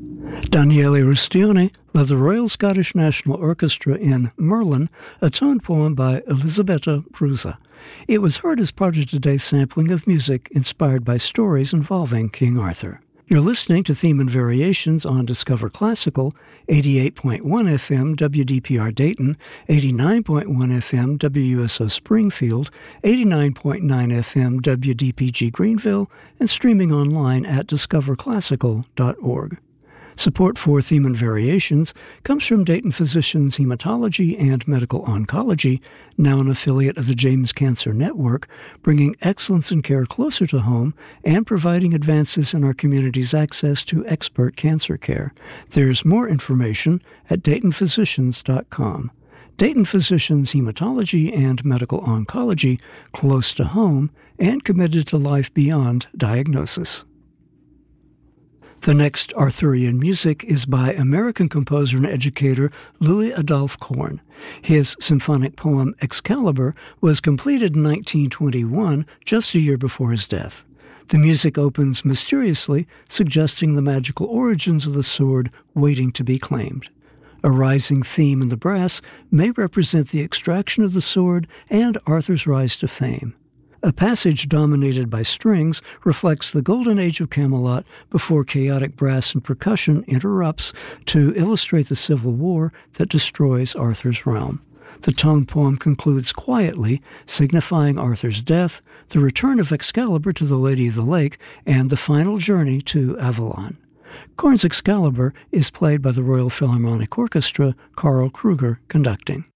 Daniele Rustione led the Royal Scottish National Orchestra in Merlin, a tone poem by Elisabetta Brusa. It was heard as part of today's sampling of music inspired by stories involving King Arthur. You're listening to Theme and Variations on Discover Classical, 88.1 FM WDPR Dayton, 89.1 FM WUSO Springfield, 89.9 FM WDPG Greenville, and streaming online at discoverclassical.org. Support for Theme and Variations comes from Dayton Physicians Hematology and Medical Oncology, now an affiliate of the James Cancer Network, bringing excellence in care closer to home and providing advances in our community's access to expert cancer care. There's more information at DaytonPhysicians.com. Dayton Physicians Hematology and Medical Oncology, close to home and committed to life beyond diagnosis. The next Arthurian music is by American composer and educator Louis Adolphe Korn. His symphonic poem Excalibur was completed in 1921, just a year before his death. The music opens mysteriously, suggesting the magical origins of the sword waiting to be claimed. A rising theme in the brass may represent the extraction of the sword and Arthur's rise to fame. A passage dominated by strings reflects the golden age of Camelot before chaotic brass and percussion interrupts to illustrate the civil war that destroys Arthur's realm. The tone poem concludes quietly, signifying Arthur's death, the return of Excalibur to the Lady of the Lake, and the final journey to Avalon. Korn's Excalibur is played by the Royal Philharmonic Orchestra, Karl Kruger conducting.